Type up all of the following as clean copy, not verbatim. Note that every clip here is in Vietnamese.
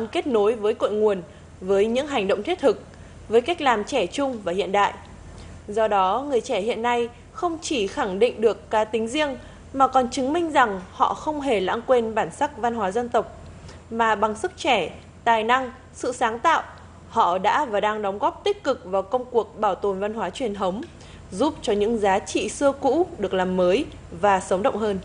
mạng kết nối với cội nguồn, với những hành động thiết thực, với cách làm trẻ trung và hiện đại. Do đó, người trẻ hiện nay không chỉ khẳng định được cá tính riêng mà còn chứng minh rằng họ không hề lãng quên bản sắc văn hóa dân tộc, mà bằng sức trẻ, tài năng, sự sáng tạo, họ đã và đang đóng góp tích cực vào công cuộc bảo tồn văn hóa truyền thống, giúp cho những giá trị xưa cũ được làm mới và sống động hơn.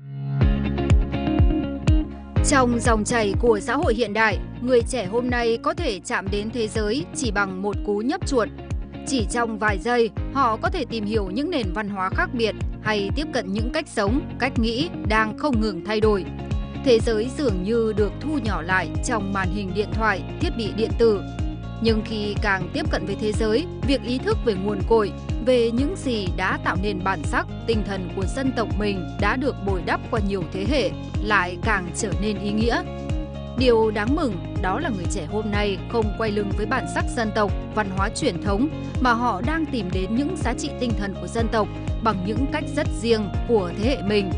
Trong dòng chảy của xã hội hiện đại, người trẻ hôm nay có thể chạm đến thế giới chỉ bằng một cú nhấp chuột. Chỉ trong vài giây, họ có thể tìm hiểu những nền văn hóa khác biệt hay tiếp cận những cách sống, cách nghĩ đang không ngừng thay đổi. Thế giới dường như được thu nhỏ lại trong màn hình điện thoại, thiết bị điện tử. Nhưng khi càng tiếp cận với thế giới, việc ý thức về nguồn cội, về những gì đã tạo nên bản sắc, tinh thần của dân tộc mình đã được bồi đắp qua nhiều thế hệ lại càng trở nên ý nghĩa. Điều đáng mừng đó là người trẻ hôm nay không quay lưng với bản sắc dân tộc, văn hóa truyền thống, mà họ đang tìm đến những giá trị tinh thần của dân tộc bằng những cách rất riêng của thế hệ mình.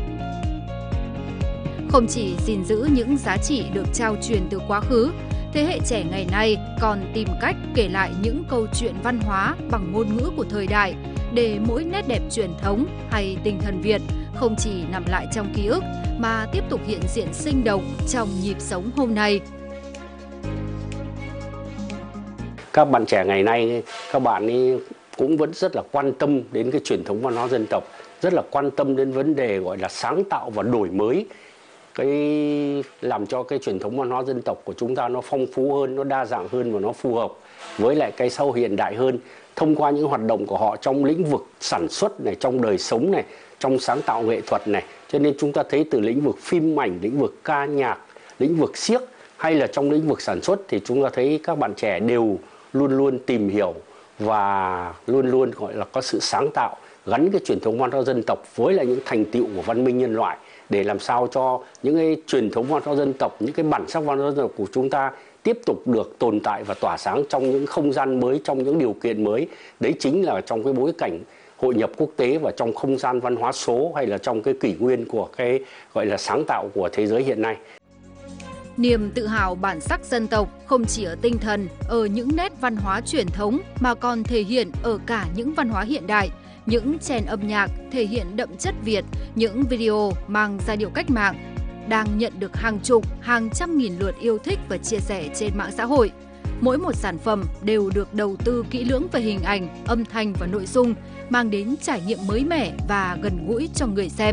Không chỉ gìn giữ những giá trị được trao truyền từ quá khứ, thế hệ trẻ ngày nay còn tìm cách kể lại những câu chuyện văn hóa bằng ngôn ngữ của thời đại, để mỗi nét đẹp truyền thống hay tinh thần Việt không chỉ nằm lại trong ký ức mà tiếp tục hiện diện sinh động trong nhịp sống hôm nay. Các bạn trẻ ngày nay, các bạn ấy cũng vẫn rất là quan tâm đến cái truyền thống văn hóa dân tộc, rất là quan tâm đến vấn đề gọi là sáng tạo và đổi mới, làm cho cái truyền thống văn hóa dân tộc của chúng ta nó phong phú hơn, nó đa dạng hơn và nó phù hợp với lại cái xã hội hiện đại hơn, thông qua những hoạt động của họ trong lĩnh vực sản xuất này, trong đời sống này, trong sáng tạo nghệ thuật này. Cho nên chúng ta thấy từ lĩnh vực phim ảnh, lĩnh vực ca nhạc, lĩnh vực xiếc hay là trong lĩnh vực sản xuất thì chúng ta thấy các bạn trẻ đều luôn luôn tìm hiểu và luôn luôn gọi là có sự sáng tạo, gắn cái truyền thống văn hóa dân tộc với lại những thành tựu của văn minh nhân loại, để làm sao cho những cái truyền thống văn hóa dân tộc, những cái bản sắc văn hóa dân tộc của chúng ta tiếp tục được tồn tại và tỏa sáng trong những không gian mới, trong những điều kiện mới. Đấy chính là trong cái bối cảnh hội nhập quốc tế và trong không gian văn hóa số, hay là trong cái kỷ nguyên của cái gọi là sáng tạo của thế giới hiện nay. Niềm tự hào bản sắc dân tộc không chỉ ở tinh thần, ở những nét văn hóa truyền thống mà còn thể hiện ở cả những văn hóa hiện đại, những trend âm nhạc thể hiện đậm chất Việt, những video mang giai điệu cách mạng đang nhận được hàng chục, hàng trăm nghìn lượt yêu thích và chia sẻ trên mạng xã hội. Mỗi một sản phẩm đều được đầu tư kỹ lưỡng về hình ảnh, âm thanh và nội dung, mang đến trải nghiệm mới mẻ và gần gũi cho người xem.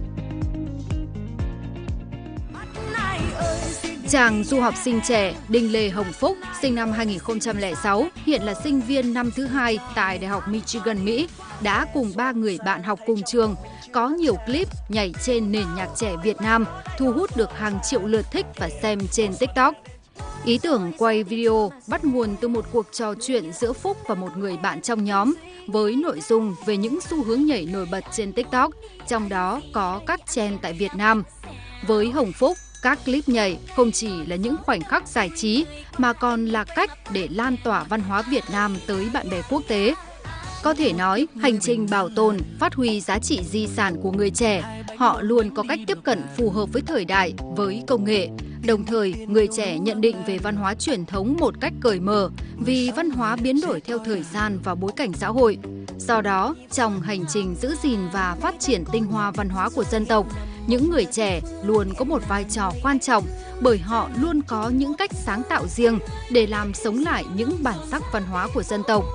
Chàng du học sinh trẻ Đinh Lê Hồng Phúc, sinh năm 2006, hiện là sinh viên năm thứ 2 tại Đại học Michigan, Mỹ, đã cùng 3 người bạn học cùng trường có nhiều clip nhảy trên nền nhạc trẻ Việt Nam, thu hút được hàng triệu lượt thích và xem trên TikTok. Ý tưởng quay video bắt nguồn từ một cuộc trò chuyện giữa Phúc và một người bạn trong nhóm, với nội dung về những xu hướng nhảy nổi bật trên TikTok, trong đó có các trend tại Việt Nam. Với Hồng Phúc, các clip nhảy không chỉ là những khoảnh khắc giải trí mà còn là cách để lan tỏa văn hóa Việt Nam tới bạn bè quốc tế. Có thể nói, hành trình bảo tồn, phát huy giá trị di sản của người trẻ, họ luôn có cách tiếp cận phù hợp với thời đại, với công nghệ. Đồng thời, người trẻ nhận định về văn hóa truyền thống một cách cởi mở, vì văn hóa biến đổi theo thời gian và bối cảnh xã hội. Do đó, trong hành trình giữ gìn và phát triển tinh hoa văn hóa của dân tộc, những người trẻ luôn có một vai trò quan trọng, bởi họ luôn có những cách sáng tạo riêng để làm sống lại những bản sắc văn hóa của dân tộc.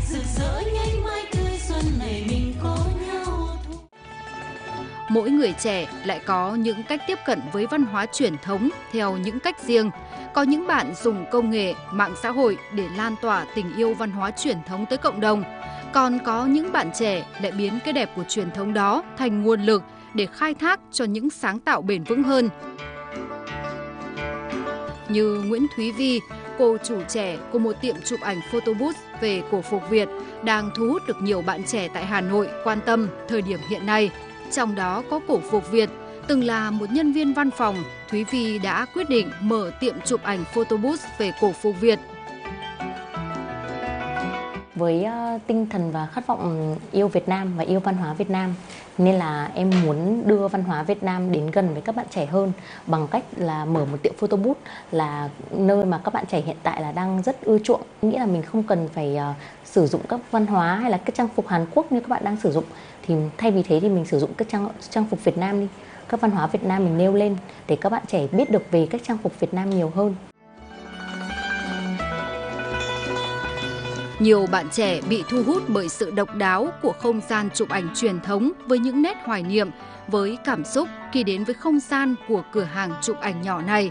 Mỗi người trẻ lại có những cách tiếp cận với văn hóa truyền thống theo những cách riêng. Có những bạn dùng công nghệ, mạng xã hội để lan tỏa tình yêu văn hóa truyền thống tới cộng đồng. Còn có những bạn trẻ lại biến cái đẹp của truyền thống đó thành nguồn lực để khai thác cho những sáng tạo bền vững hơn. Như Nguyễn Thúy Vi, cô chủ trẻ của một tiệm chụp ảnh photobooth về cổ phục Việt, đang thu hút được nhiều bạn trẻ tại Hà Nội quan tâm thời điểm hiện nay. Trong đó có cổ phục Việt. Từng là một nhân viên văn phòng, Thúy Vi đã quyết định mở tiệm chụp ảnh photobooth về cổ phục Việt. với tinh thần và khát vọng yêu Việt Nam và yêu văn hóa Việt Nam, nên là em muốn đưa văn hóa Việt Nam đến gần với các bạn trẻ hơn bằng cách là mở một tiệm photo booth, là nơi mà các bạn trẻ hiện tại là đang rất ưa chuộng. Nghĩa là mình không cần phải sử dụng các văn hóa hay là các trang phục Hàn Quốc như các bạn đang sử dụng, thì thay vì thế thì mình sử dụng các trang phục Việt Nam đi, các văn hóa Việt Nam mình nêu lên để các bạn trẻ biết được về các trang phục Việt Nam nhiều hơn. Nhiều bạn trẻ bị thu hút bởi sự độc đáo của không gian chụp ảnh truyền thống với những nét hoài niệm, với cảm xúc khi đến với không gian của cửa hàng chụp ảnh nhỏ này.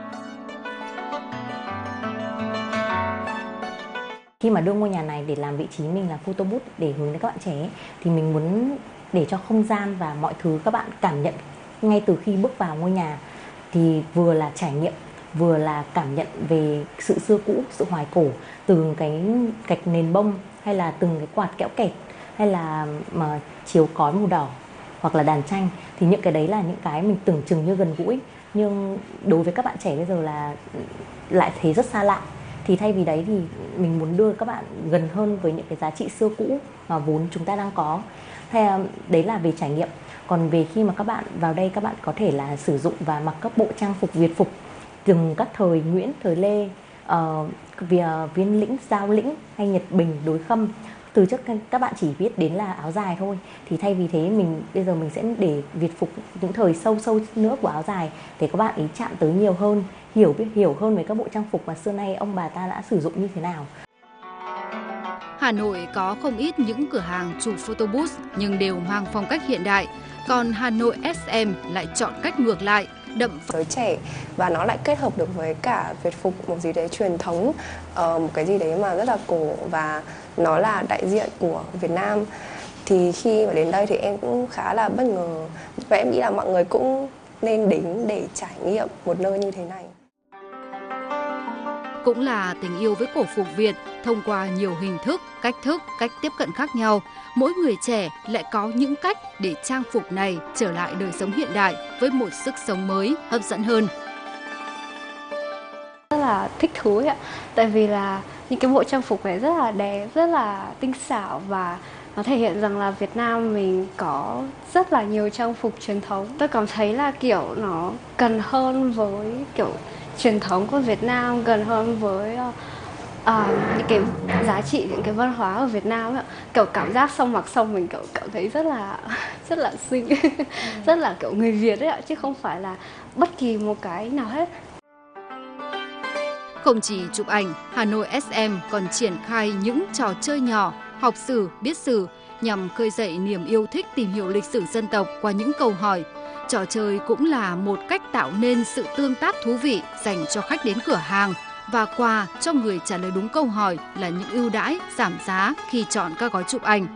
Khi mà đưa ngôi nhà này để làm vị trí mình là photo booth để hướng đến các bạn trẻ thì mình muốn để cho không gian và mọi thứ các bạn cảm nhận ngay từ khi bước vào ngôi nhà, thì vừa là trải nghiệm, vừa là cảm nhận về sự xưa cũ, sự hoài cổ, từng cái gạch nền bông hay là từng cái quạt kẽo kẹt hay là mà chiếu cói màu đỏ hoặc là đàn tranh, thì những cái đấy là những cái mình tưởng chừng như gần gũi, nhưng đối với các bạn trẻ bây giờ là lại thấy rất xa lạ. Thì thay vì đấy thì mình muốn đưa các bạn gần hơn với những cái giá trị xưa cũ mà vốn chúng ta đang có. Đấy là về trải nghiệm. Còn về khi mà các bạn vào đây, các bạn có thể là sử dụng và mặc các bộ trang phục Việt phục từng các thời Nguyễn, thời Lê, Viên Lĩnh, Giao Lĩnh hay Nhật Bình, Đối Khâm. Từ trước các bạn chỉ biết đến là áo dài thôi, thì thay vì thế bây giờ mình sẽ để Việt phục những thời sâu nữa của áo dài để các bạn ấy chạm tới nhiều hơn, hiểu hơn về các bộ trang phục mà xưa nay ông bà ta đã sử dụng như thế nào. Hà Nội có không ít những cửa hàng chụp photo booth nhưng đều mang phong cách hiện đại, còn Hà Nội SM lại chọn cách ngược lại, đậm giới trẻ, và nó lại kết hợp được với cả Việt phục, một gì đấy truyền thống, một cái gì đấy mà rất là cổ và nó là đại diện của Việt Nam. Thì khi mà đến đây thì em cũng khá là bất ngờ, và em nghĩ là mọi người cũng nên đến để trải nghiệm một nơi như thế này. cũng là tình yêu với cổ phục Việt. Thông qua nhiều hình thức, cách tiếp cận khác nhau, mỗi người trẻ lại có những cách để trang phục này trở lại đời sống hiện đại với một sức sống mới, hấp dẫn hơn. Rất là thích thú ạ, tại vì là những cái bộ trang phục này rất là đẹp, rất là tinh xảo, và nó thể hiện rằng là Việt Nam mình có rất là nhiều trang phục truyền thống. Tôi cảm thấy là kiểu nó gần hơn với kiểu truyền thống của Việt Nam, gần hơn với những cái giá trị, những cái văn hóa ở Việt Nam ấy. Kiểu cảm giác mặc xong mình kiểu cảm thấy rất là xinh, rất là kiểu người Việt ấy ạ, chứ không phải là bất kỳ một cái nào hết. Không chỉ chụp ảnh, Hà Nội SM còn triển khai những trò chơi nhỏ, học sử, biết sử nhằm khơi dậy niềm yêu thích tìm hiểu lịch sử dân tộc qua những câu hỏi. Trò chơi cũng là một cách tạo nên sự tương tác thú vị dành cho khách đến cửa hàng, và quà cho người trả lời đúng câu hỏi là những ưu đãi, giảm giá khi chọn các gói chụp ảnh.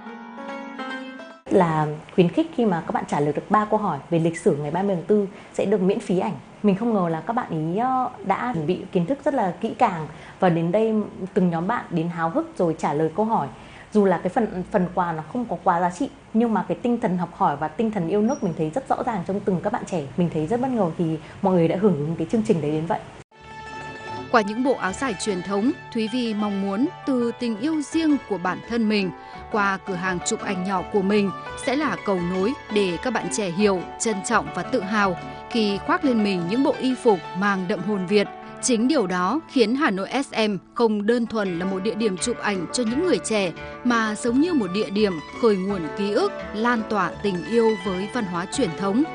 Là khuyến khích khi mà các bạn trả lời được 3 câu hỏi về lịch sử ngày 30 tháng 4 sẽ được miễn phí ảnh. Mình không ngờ là các bạn ý đã chuẩn bị kiến thức rất là kỹ càng, và đến đây từng nhóm bạn đến háo hức rồi trả lời câu hỏi. Dù là cái phần quà nó không có quá giá trị, nhưng mà cái tinh thần học hỏi và tinh thần yêu nước mình thấy rất rõ ràng trong từng các bạn trẻ. Mình thấy rất bất ngờ thì mọi người đã hưởng ứng cái chương trình đấy đến vậy. Qua những bộ áo dài truyền thống, Thúy Vi mong muốn từ tình yêu riêng của bản thân mình, qua cửa hàng chụp ảnh nhỏ của mình sẽ là cầu nối để các bạn trẻ hiểu, trân trọng và tự hào khi khoác lên mình những bộ y phục mang đậm hồn Việt. Chính điều đó khiến Hà Nội SM không đơn thuần là một địa điểm chụp ảnh cho những người trẻ, mà giống như một địa điểm khơi nguồn ký ức, lan tỏa tình yêu với văn hóa truyền thống.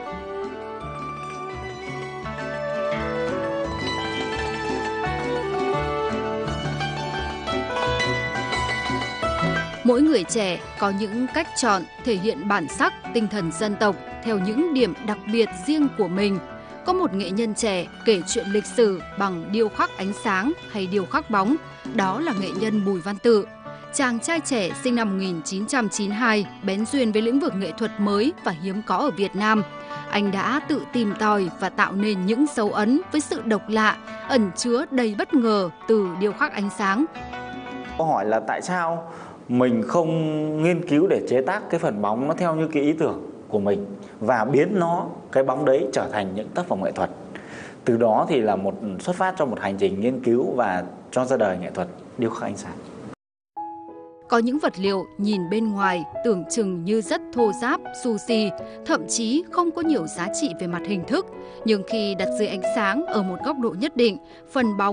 Mỗi người trẻ có những cách chọn thể hiện bản sắc, tinh thần dân tộc theo những điểm đặc biệt riêng của mình. Có một nghệ nhân trẻ kể chuyện lịch sử bằng điêu khắc ánh sáng hay điêu khắc bóng, đó là nghệ nhân Bùi Văn Tự. Chàng trai trẻ sinh năm 1992, bén duyên với lĩnh vực nghệ thuật mới và hiếm có ở Việt Nam. Anh đã tự tìm tòi và tạo nên những dấu ấn với sự độc lạ, ẩn chứa đầy bất ngờ từ điêu khắc ánh sáng. Câu hỏi là tại sao mình không nghiên cứu để chế tác cái phần bóng nó theo như cái ý tưởng của mình và biến cái bóng đấy trở thành những tác phẩm nghệ thuật. Từ đó thì là xuất phát cho một hành trình nghiên cứu và cho ra đời nghệ thuật điêu khắc ánh sáng. Có những vật liệu nhìn bên ngoài tưởng chừng như rất thô ráp, xù xì, thậm chí không có nhiều giá trị về mặt hình thức. Nhưng khi đặt dưới ánh sáng ở một góc độ nhất định, phần bóng